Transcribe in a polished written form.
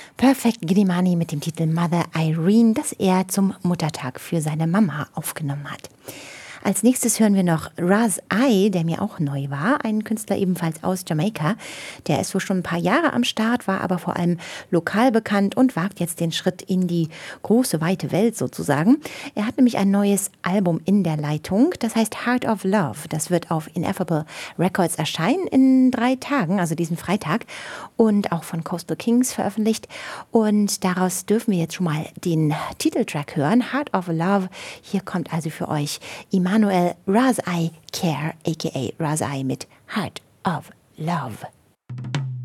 Perfect Glimani mit dem Titel Mother Irene, das er zum Muttertag für seine Mama aufgenommen hat. Als nächstes hören wir noch Ras I, der mir auch neu war, ein Künstler ebenfalls aus Jamaika. Der ist wohl schon ein paar Jahre am Start, war aber vor allem lokal bekannt und wagt jetzt den Schritt in die große, weite Welt sozusagen. Er hat nämlich ein neues Album in der Leitung, das heißt Heart of Love. Das wird auf Ineffable Records erscheinen in 3 Tagen, also diesen Freitag, und auch von Coastal Kings veröffentlicht. Und daraus dürfen wir jetzt schon mal den Titeltrack hören, Heart of Love. Hier kommt also für euch Emmanuel Ras I Care, a.k.a. Ras I mit Heart of Love.